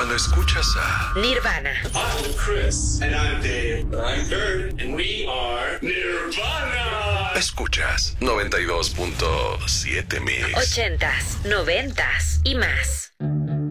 cuando escuchas a Nirvana. I'm Chris. And I'm Dave. I'm Kurt. And we are Nirvana. escuchas 92.7 Mix. 80s, 90s y más.